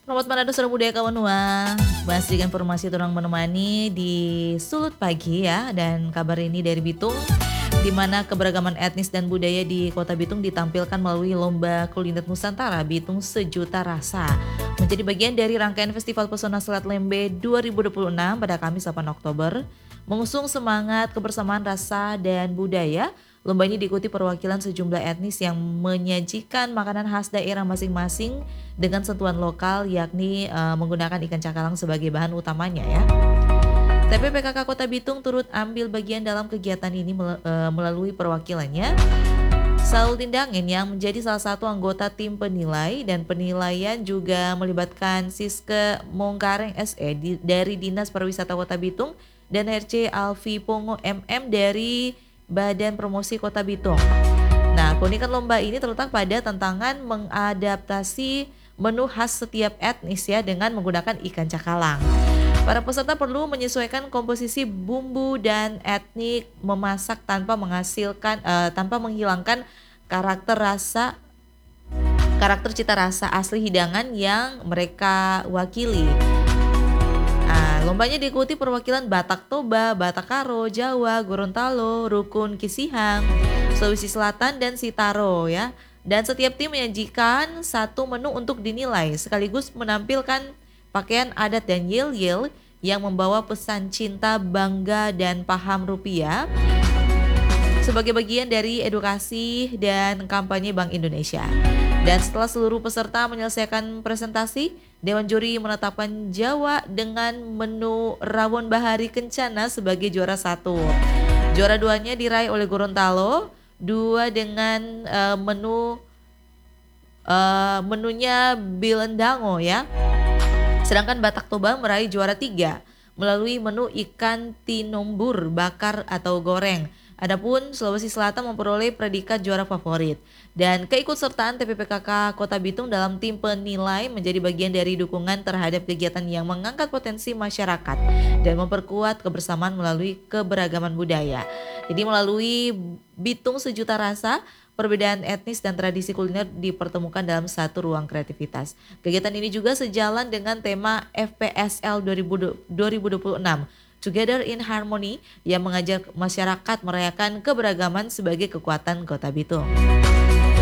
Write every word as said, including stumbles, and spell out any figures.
Selamat Manado Sora Budaya Kawanua. Masih dengan informasi turang menemani di Sulut Pagi ya. Dan kabar ini dari Bitung, di mana keberagaman etnis dan budaya di Kota Bitung ditampilkan melalui Lomba Kuliner Nusantara Bitung Sejuta Rasa. Menjadi bagian dari rangkaian Festival Pesona Selat Lembe dua ribu dua puluh enam pada Kamis delapan Oktober, mengusung semangat kebersamaan rasa dan budaya. Lomba ini diikuti perwakilan sejumlah etnis yang menyajikan makanan khas daerah masing-masing dengan sentuhan lokal, yakni uh, menggunakan ikan cakalang sebagai bahan utamanya ya. T P P K K Kota Bitung turut ambil bagian dalam kegiatan ini melalui perwakilannya Saul Tindangen yang menjadi salah satu anggota tim penilai, dan penilaian juga melibatkan Siske Mongkareng S E dari Dinas Pariwisata Kota Bitung dan R C Alfi Pongo M M dari Badan Promosi Kota Bitung. Nah, keunikan lomba ini terletak pada tantangan mengadaptasi menu khas setiap etnis ya dengan menggunakan ikan cakalang. Para peserta perlu menyesuaikan komposisi bumbu dan etnik memasak tanpa menghasilkan uh, tanpa menghilangkan karakter rasa karakter cita rasa asli hidangan yang mereka wakili. Nah, lombanya diikuti perwakilan Batak Toba, Batak Karo, Jawa, Gorontalo, Rukun Kisihang, Sulawesi Selatan, dan Sitaro ya. Dan setiap tim menyajikan satu menu untuk dinilai, sekaligus menampilkan pakaian adat dan yel-yel yang membawa pesan cinta, bangga, dan paham rupiah sebagai bagian dari edukasi dan kampanye Bank Indonesia. Dan setelah seluruh peserta menyelesaikan presentasi, Dewan Juri menetapkan Jawa dengan menu rawon bahari kencana sebagai juara satu. Juara duanya diraih oleh Gorontalo, dua dengan uh, menu uh, menunya Bilendango ya. Sedangkan Batak Toba meraih juara tiga melalui menu ikan tinombur bakar atau goreng. Adapun Sulawesi Selatan memperoleh predikat juara favorit. Dan keikutsertaan T P P K K Kota Bitung dalam tim penilai menjadi bagian dari dukungan terhadap kegiatan yang mengangkat potensi masyarakat dan memperkuat kebersamaan melalui keberagaman budaya. Jadi melalui Bitung Sejuta Rasa, perbedaan etnis dan tradisi kuliner dipertemukan dalam satu ruang kreativitas. Kegiatan ini juga sejalan dengan tema F P S L dua ribu dua puluh enam, Together in Harmony, yang mengajak masyarakat merayakan keberagaman sebagai kekuatan Kota Bitung.